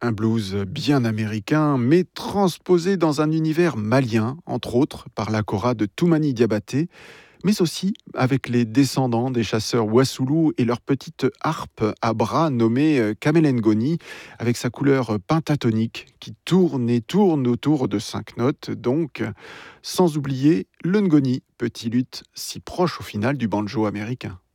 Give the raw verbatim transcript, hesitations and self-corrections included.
Un blues bien américain, mais transposé dans un univers malien, entre autres par la kora de Toumani Diabaté, mais aussi avec les descendants des chasseurs Wassoulou et leur petite harpe à bras nommée euh, Kamelengoni, avec sa couleur pentatonique qui tourne et tourne autour de cinq notes, donc, sans oublier le ngoni, petit luth si proche au final du banjo américain.